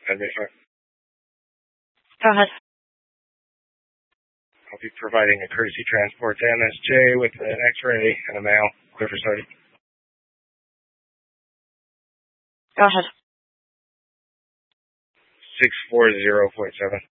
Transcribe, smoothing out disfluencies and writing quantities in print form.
That'd be fine. Go ahead. I'll be providing a courtesy transport to MSJ with an X-ray and a mail. Clear for starting. Go ahead. 640.7.